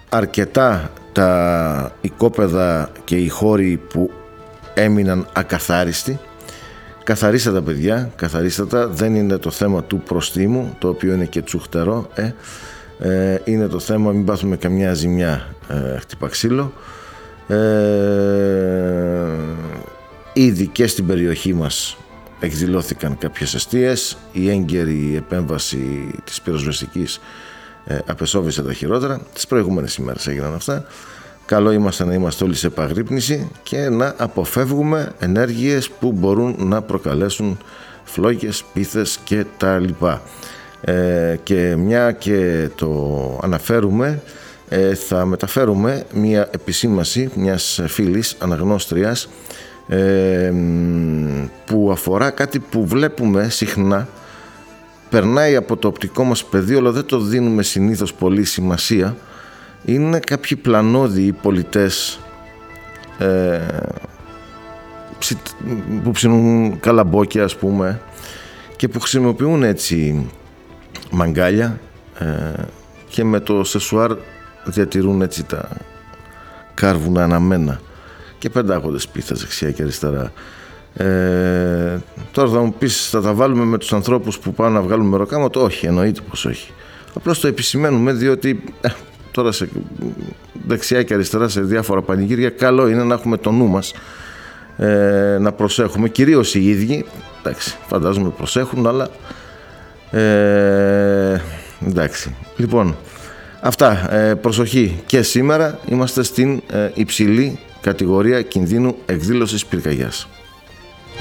αρκετά τα οικόπεδα και οι χώροι που έμειναν ακαθάριστοι. Καθαρίστε τα παιδιά, καθαρίστε τα. Δεν είναι το θέμα του προστίμου, το οποίο είναι και τσουχτερό, είναι το θέμα μην πάθουμε καμιά ζημιά χτυπά ξύλο. Ήδη και στην περιοχή μας εκδηλώθηκαν κάποιες εστίες. Η έγκαιρη επέμβαση της πυροσβεστικής απεσόβησε τα χειρότερα. Τις προηγούμενες ημέρες έγιναν αυτά. Καλό είμαστε να είμαστε όλοι σε επαγρύπνηση και να αποφεύγουμε ενέργειες που μπορούν να προκαλέσουν φλόγες, πίθες και τα λοιπά. Και μια και το αναφέρουμε, θα μεταφέρουμε μια επισήμαση μιας φίλης αναγνώστριας που αφορά κάτι που βλέπουμε συχνά, περνάει από το οπτικό μας πεδίο αλλά δεν το δίνουμε συνήθως πολύ σημασία. Είναι κάποιοι πλανόδιοι πολιτές που ψήνουν καλαμπόκια, ας πούμε, και που χρησιμοποιούν έτσι μαγκάλια και με το σεσουάρ διατηρούν έτσι τα κάρβουνα αναμένα και πεντάγονται σπίθες δεξιά και αριστερά. Τώρα θα μου πεις, θα τα βάλουμε με τους ανθρώπους που πάνε να βγάλουν μεροκάματο? Όχι, εννοείται πως όχι. Απλώς το επισημαίνουμε διότι τώρα σε δεξιά και αριστερά σε διάφορα πανηγύρια καλό είναι να έχουμε το νου μας, να προσέχουμε, κυρίως οι ίδιοι, εντάξει, φαντάζομαι προσέχουν, αλλά εντάξει. Λοιπόν, αυτά, προσοχή, και σήμερα είμαστε στην υψηλή κατηγορία κινδύνου εκδήλωσης πυρκαγιάς.